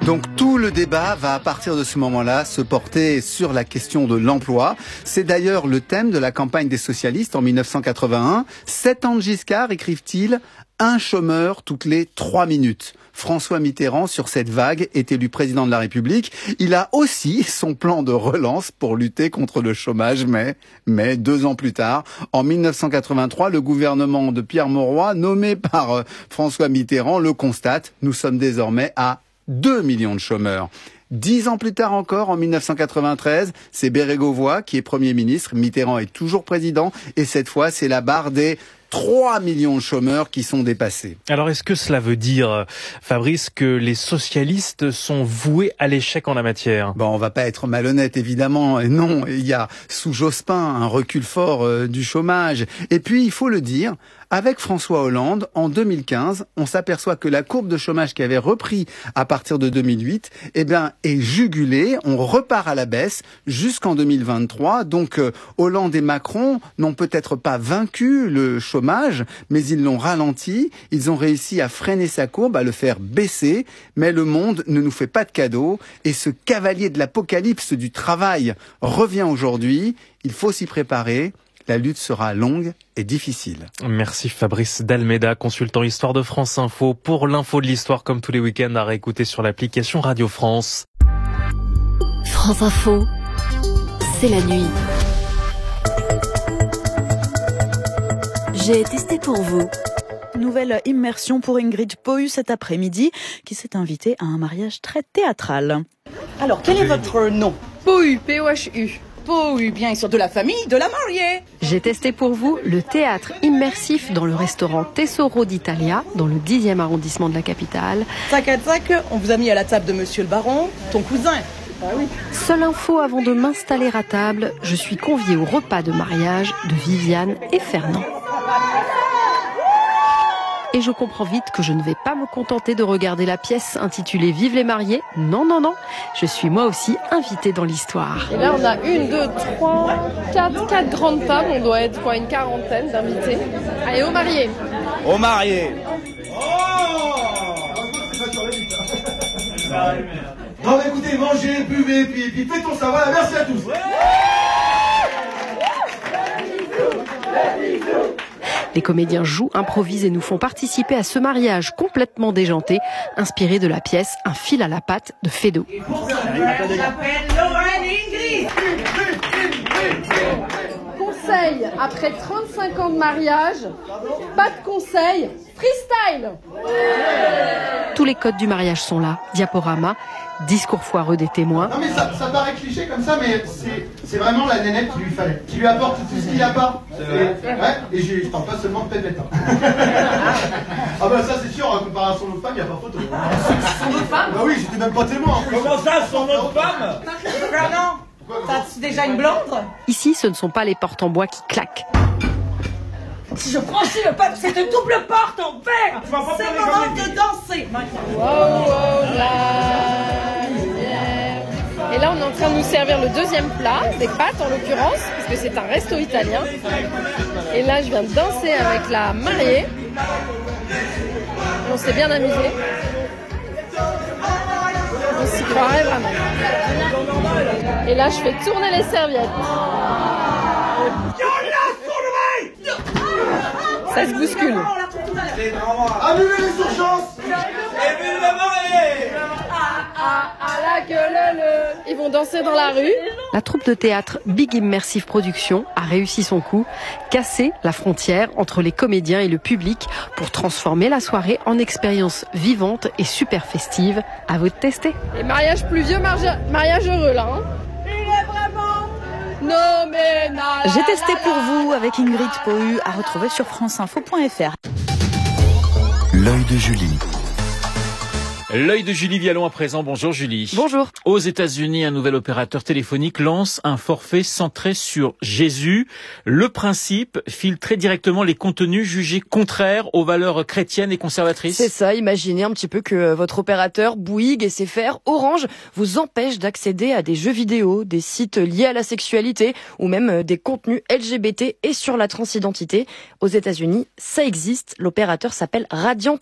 Donc tout le débat va à partir de ce moment-là se porter sur la question de l'emploi. C'est d'ailleurs le thème de la campagne des socialistes en 1981. 7 ans de Giscard, écrivent-ils, un chômeur toutes les 3 minutes. François Mitterrand, sur cette vague, est élu président de la République. Il a aussi son plan de relance pour lutter contre le chômage, mais 2 ans plus tard, en 1983, le gouvernement de Pierre Mauroy, nommé par François Mitterrand, le constate. Nous sommes désormais à 2 millions de chômeurs. 10 ans plus tard encore, en 1993, c'est Bérégovoy qui est Premier ministre. Mitterrand est toujours président. Et cette fois, c'est la barre des 3 millions de chômeurs qui sont dépassés. Alors, est-ce que cela veut dire, Fabrice, que les socialistes sont voués à l'échec en la matière ? Bon, on va pas être malhonnête, évidemment. Et non, il y a, sous Jospin, un recul fort du chômage. Et puis, il faut le dire, avec François Hollande, en 2015, on s'aperçoit que la courbe de chômage qui avait repris à partir de 2008, est jugulée. On repart à la baisse jusqu'en 2023. Donc, Hollande et Macron n'ont peut-être pas vaincu le chômage, mais ils l'ont ralenti. Ils ont réussi à freiner sa courbe, à le faire baisser. Mais le monde ne nous fait pas de cadeaux. Et ce cavalier de l'apocalypse du travail revient aujourd'hui. Il faut s'y préparer. La lutte sera longue et difficile. Merci Fabrice Dalméda, consultant Histoire de France Info. Pour l'info de l'histoire, comme tous les week-ends, à réécouter sur l'application Radio France. France Info, c'est la nuit. J'ai testé pour vous. Nouvelle immersion pour Ingrid Pohu cet après-midi, qui s'est invitée à un mariage très théâtral. Alors, quel est votre nom ? Pohu, P-O-H-U. Pohu, bien sûr, de la famille de la mariée. J'ai testé pour vous le théâtre immersif dans le restaurant Tesoro d'Italia, dans le 10e arrondissement de la capitale. Tac à tac, on vous a mis à la table de monsieur le baron, ton cousin. Ah oui. Seule info avant de m'installer à table, je suis conviée au repas de mariage de Viviane et Fernand. Et je comprends vite que je ne vais pas me contenter de regarder la pièce intitulée Vive les mariés. Non, non, non. Je suis moi aussi invitée dans l'histoire. Et là, on a 1, 2, 3, 4 grandes tables. On doit être une quarantaine d'invités. Allez, aux mariés. Aux mariés. Non, mais écoutez, mangez, buvez, puis fêtons ça. Voilà, merci à tous. Les comédiens jouent, improvisent et nous font participer à ce mariage complètement déjanté, inspiré de la pièce Un fil à la patte de Feydeau. Conseil, après 35 ans de mariage, pas de conseil, freestyle. Tous les codes du mariage sont là, diaporama, discours foireux des témoins. Non mais ça paraît cliché comme ça, mais c'est vraiment la nénette qu'il lui fallait, qui lui apporte tout ce qu'il n'a pas. Et je parle pas seulement de pépette. Ah bah ça c'est sûr, en comparaison à son autre femme, il n'y a pas photo. Son autre femme ? Bah oui, j'étais même pas témoin. Comment ça, son autre femme ? Fernand, t'as-tu déjà une blonde ? Ici, ce ne sont pas les portes en bois qui claquent. Si je franchis le pas, c'est une double porte en verre. C'est le moment de danser. Et là, on est en train de nous servir le deuxième plat, des pâtes en l'occurrence, parce que c'est un resto italien. Et là, je viens de danser avec la mariée. On s'est bien amusé. On s'y croirait vraiment. Et là, je fais tourner les serviettes. Ça se bouscule. Annulez les urgences. Ils vont danser dans la rue. La troupe de théâtre Big Immersive Production a réussi son coup, casser la frontière entre les comédiens et le public pour transformer la soirée en expérience vivante et super festive. À vous de tester. Et mariage pluvieux, mariage heureux là. Hein. Il est vraiment... Non mais non. J'ai testé pour vous avec Ingrid Pohu, à retrouver sur franceinfo.fr. L'œil de Julie. L'œil de Julie Vialon à présent. Bonjour Julie. Bonjour. Aux États-Unis, un nouvel opérateur téléphonique lance un forfait centré sur Jésus. Le principe, filtrer directement les contenus jugés contraires aux valeurs chrétiennes et conservatrices. C'est ça, imaginez un petit peu que votre opérateur Bouygues, SFR, Orange vous empêche d'accéder à des jeux vidéo, des sites liés à la sexualité ou même des contenus LGBT et sur la transidentité. Aux États-Unis, ça existe. L'opérateur s'appelle Radiant